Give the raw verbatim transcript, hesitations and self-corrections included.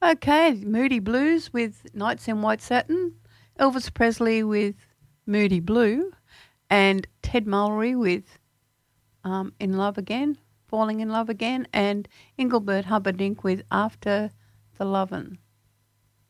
Okay, Moody Blues with Nights in White Satin, Elvis Presley with Moody Blue, and Ted Mulry with um, In Love Again, Falling in Love Again, and Engelbert Humperdinck with After the Lovin'.